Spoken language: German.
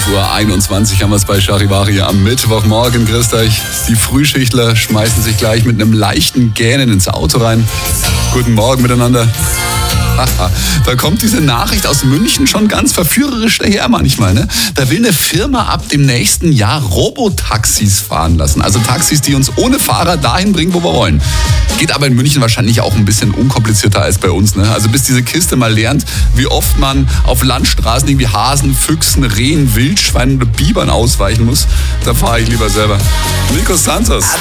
11:21 Uhr haben wir es bei Charivari am Mittwochmorgen. Grüßt euch. Die Frühschichtler schmeißen sich gleich mit einem leichten Gähnen ins Auto rein. Guten Morgen miteinander. Da kommt diese Nachricht aus München schon ganz verführerisch daher manchmal. Ne? Da will eine Firma ab dem nächsten Jahr Robotaxis fahren lassen. Also Taxis, die uns ohne Fahrer dahin bringen, wo wir wollen. Geht aber in München wahrscheinlich auch ein bisschen unkomplizierter als bei uns. Ne? Also bis diese Kiste mal lernt, wie oft man auf Landstraßen irgendwie Hasen, Füchsen, Rehen, Wildschweinen oder Bibern ausweichen muss, da fahre ich lieber selber. Nico Santos.